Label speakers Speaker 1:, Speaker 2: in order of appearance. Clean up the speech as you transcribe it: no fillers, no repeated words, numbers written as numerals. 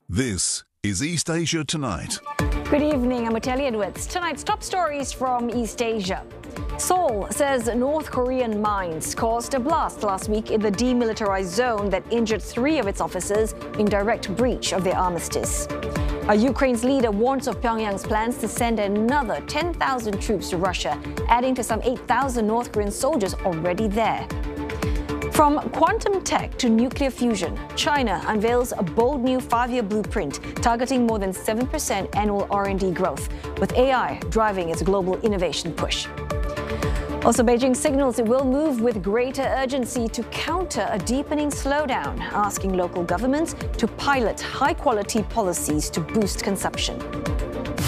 Speaker 1: This is East Asia Tonight.
Speaker 2: Good evening, I'm Otelli Edwards. Tonight's top stories from East Asia. Seoul says North Korean mines caused a blast last week in the demilitarized zone that injured 3 of its officers in direct breach of their armistice. Ukraine's leader warns of Pyongyang's plans to send another 10,000 troops to Russia, adding to some 8,000 North Korean soldiers already there. From quantum tech to nuclear fusion, China unveils a bold new 5-year blueprint targeting more than 7% annual R&D growth, with AI driving its global innovation push. Also, Beijing signals it will move with greater urgency to counter a deepening slowdown, asking local governments to pilot high-quality policies to boost consumption.